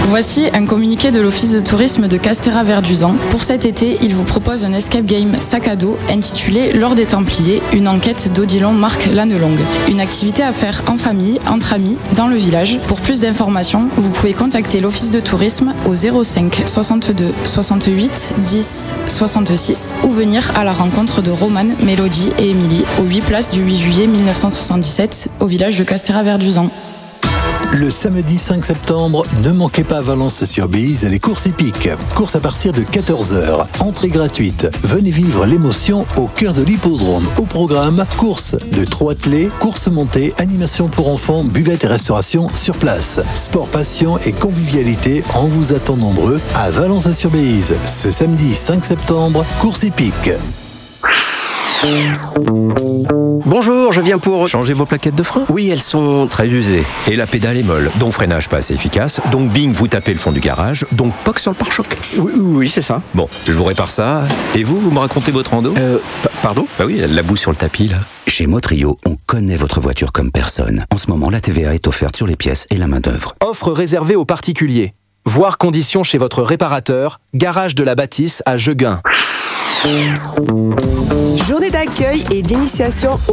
Voici un communiqué de l'Office de tourisme de Castéra-Verduzan. Pour cet été, il vous propose un escape game sac à dos intitulé L'Or des Templiers, une enquête d'Odilon Marc Lannelongue. Une activité à faire en famille, entre amis, dans le village. Pour plus d'informations, vous pouvez contacter l'Office de tourisme au 05 62 68 10 66 ou venir à la rencontre de Romane, Mélodie et Émilie aux 8 places du 8 juillet 1977 au village de Castéra-Verduzan. Le samedi 5 septembre, ne manquez pas à Valence-sur-Bise les courses hippiques. Course à partir de 14h. Entrée gratuite. Venez vivre l'émotion au cœur de l'hippodrome. Au programme, course de trot attelé, course montée, animation pour enfants, buvette et restauration sur place. Sport, passion et convivialité, on vous attend nombreux à Valence-sur-Bise. Ce samedi 5 septembre, course hippique. Bonjour, je viens pour... Changer vos plaquettes de frein ? Oui, elles sont... Très usées. Et la pédale est molle, donc freinage pas assez efficace, donc bing, vous tapez le fond du garage, donc poc sur le pare-choc. Oui, c'est ça. Bon, je vous répare ça. Et vous me racontez votre rando ? Pardon ? Bah oui, la boue sur le tapis, là. Chez Motrio, on connaît votre voiture comme personne. En ce moment, la TVA est offerte sur les pièces et la main-d'œuvre. Offre réservée aux particuliers. Voir conditions chez votre réparateur, garage de la Bâtisse à Jegun. Journée d'accueil et d'initiation